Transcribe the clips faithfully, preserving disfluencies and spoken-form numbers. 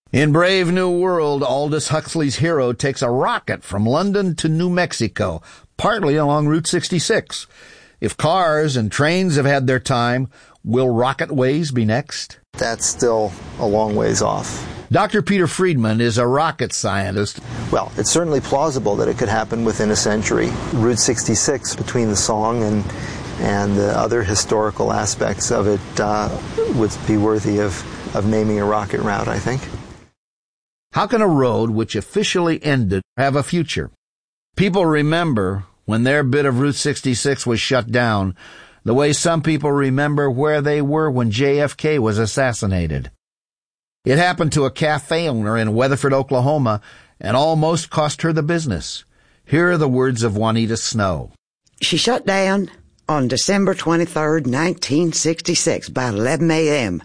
In Brave New World, Aldous Huxley's hero takes a rocket from London to New Mexico, partly along Route sixty-six. If cars and trains have had their time, will rocketways be next? That's still a long ways off. Doctor Peter Friedman is a rocket scientist. Well, it's certainly plausible that it could happen within a century. Route sixty-six, between the song and and the other historical aspects of it, uh, would be worthy of, of naming a rocket route, I think. How can a road which officially ended have a future? People remember when their bit of Route sixty-six was shut down, the way some people remember where they were when J F K was assassinated. It happened to a cafe owner in Weatherford, Oklahoma, and almost cost her the business. Here are the words of Juanita Snow. She shut down on December twenty-third, nineteen sixty-six, about eleven a.m.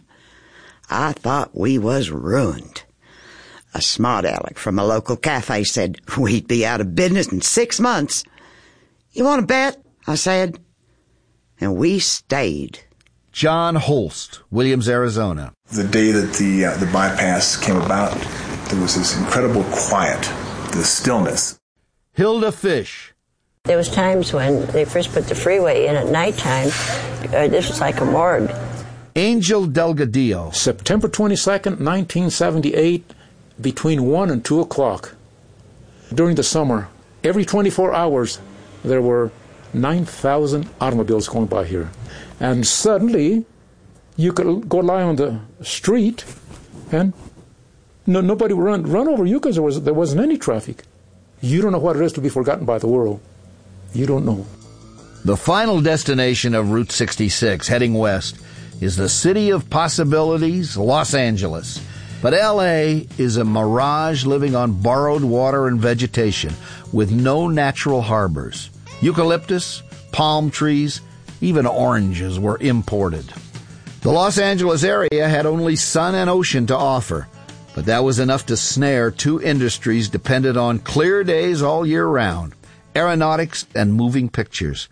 I thought we was ruined. A smart aleck from a local cafe said we'd be out of business in six months. You want to bet? I said. And we stayed. John Holst, Williams, Arizona. The day that the uh, the bypass came about, there was this incredible quiet, the stillness. Hilda Fish. There was times when they first put the freeway in at nighttime. Uh, this was like a morgue. Angel Delgadillo. September twenty-second, nineteen seventy-eight, between one and two o'clock. During the summer, every twenty-four hours, there were nine thousand automobiles going by here. And suddenly, you could go lie on the street, and no, nobody would run, run over you because there, was, there wasn't any traffic. You don't know what it is to be forgotten by the world. You don't know. The final destination of Route sixty-six, heading west, is the city of possibilities, Los Angeles. But L A is a mirage living on borrowed water and vegetation with no natural harbors. Eucalyptus, palm trees, even oranges were imported. The Los Angeles area had only sun and ocean to offer, but that was enough to snare two industries dependent on clear days all year round: aeronautics and moving pictures.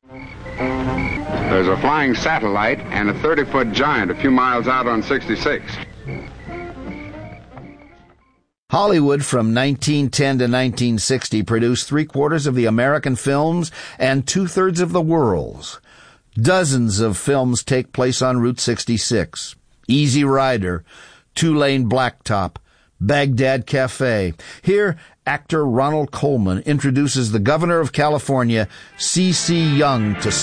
There's a flying satellite and a thirty-foot giant a few miles out on sixty-six. Hollywood from nineteen ten to nineteen sixty produced three-quarters of the American films and two-thirds of the world's. Dozens of films take place on Route sixty-six. Easy Rider, Two-Lane Blacktop, Baghdad Cafe. Here, actor Ronald Colman introduces the governor of California, C C Young, to